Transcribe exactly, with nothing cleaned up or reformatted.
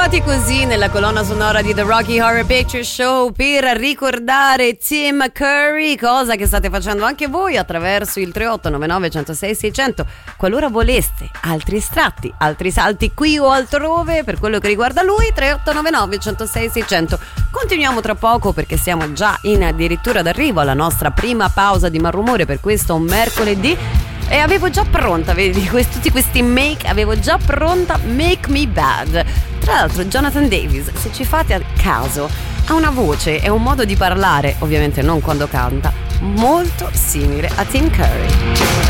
Fatti così nella colonna sonora di The Rocky Horror Picture Show per ricordare Tim Curry, cosa che state facendo anche voi attraverso il tre otto nove nove uno zero sei sei zero zero. Qualora voleste altri estratti, altri salti qui o altrove per quello che riguarda lui, tre otto nove nove uno zero sei sei zero zero. Continuiamo tra poco perché siamo già in addirittura d'arrivo alla nostra prima pausa di Malrumore per questo mercoledì. E avevo già pronta, vedi, questi, tutti questi make, avevo già pronta Make Me Bad. Tra l'altro Jonathan Davis, se ci fate a caso, ha una voce e un modo di parlare, ovviamente non quando canta, molto simile a Tim Curry.